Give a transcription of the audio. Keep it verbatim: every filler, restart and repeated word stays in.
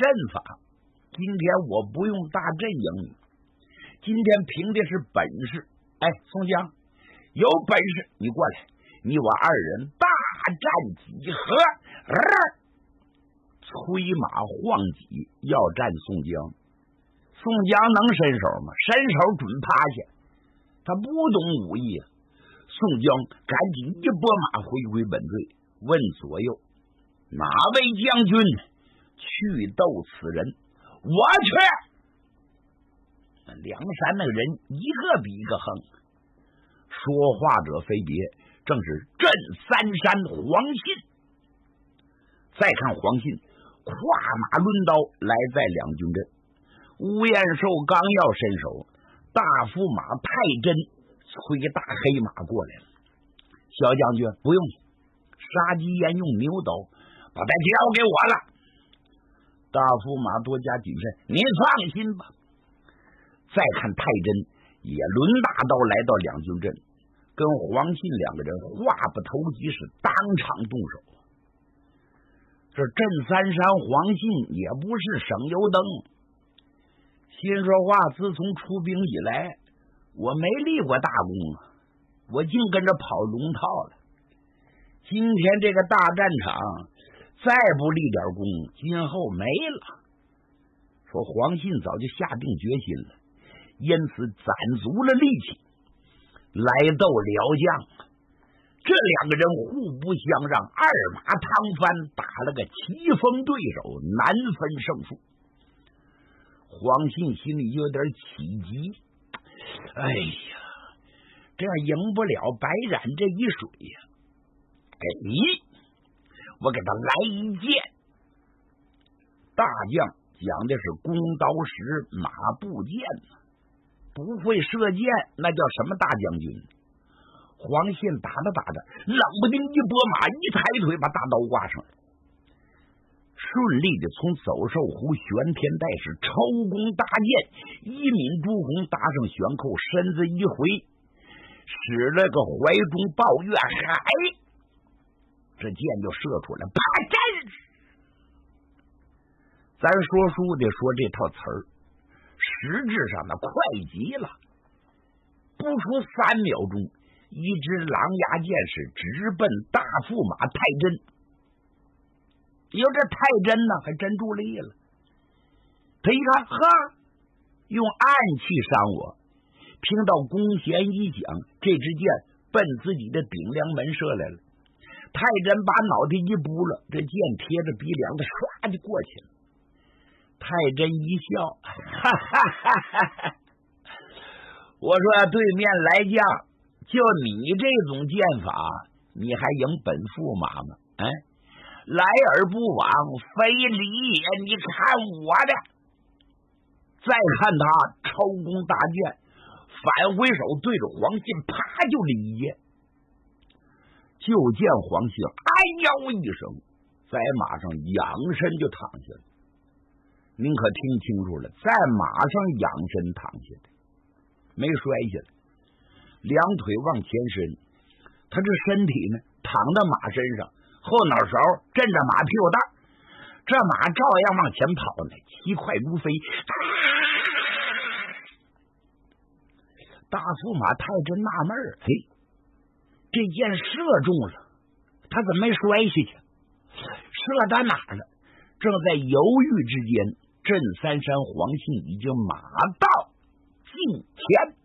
阵法，今天我不用大阵赢你，今天凭的是本事。哎，宋江，有本事你过来，你我二人大战几合。呃、催马晃戟要战宋江，宋江能伸手吗？伸手准趴下，他不懂武艺啊。宋江赶紧一拨马回归本队，问左右哪位将军去斗此人？我去。梁山那个人一个比一个横，说话者非别，正是镇三山黄信。再看黄信跨马抡刀来在两军阵，吴彦寿刚要伸手，大驸马太真催大黑马过来了。小将军不用，杀鸡焉用牛刀，把他交给我了。大驸马多加谨慎，您放心吧。再看太真也抡大刀来到两军阵，跟黄信两个人话不投机，是当场动手。这镇三山黄信也不是省油灯，心说话，自从出兵以来，我没立过大功啊，我净跟着跑龙套了。今天这个大战场再不立点功，今后没了。说黄信早就下定决心了，因此攒足了力气来斗辽将。这两个人互不相让，二马趟翻，打了个棋逢对手，难分胜负。黄信心里有点起急，哎呀，这样赢不了白染这一水呀！哎，我给他来一箭。大将讲的是弓刀石马步箭，不会射箭，那叫什么大将军？黄信打着打着，冷不丁一拨马，一抬腿把大刀挂上来，顺利的从走兽湖玄天带是抽弓搭箭，一抿朱红搭上悬扣，身子一回，使了个怀中抱月海，这箭就射出来，啪阵！咱说书的说这套词儿，实质上呢快极了，不出三秒钟，一支狼牙箭是直奔大驸马太真。有这太真呢，还真助力了。他一看，呵，用暗器伤我，听到弓弦一响，这支箭奔自己的顶梁门射来了。太真把脑袋一拨了，这箭贴着鼻梁子，唰就过去了。太真一笑，哈哈哈哈！我说对面来将，就你这种剑法，你还赢本驸马吗？哎，来而不往非礼也，你看我的。再看他抽弓搭箭，反回手对着黄信，啪就里一箭。就见黄信哎呦一声，在马上仰身就躺下了。您可听清楚了，在马上仰身躺下的，没摔下来，两腿往前伸，他这身体呢躺到马身上，后脑勺枕着马屁股蛋，这马照样往前跑呢，骑快如飞。啊、大驸马太真纳闷儿，嘿，这箭射中了，他怎么没摔下去？射到哪了？正在犹豫之间，镇三山黄信已经马到近前。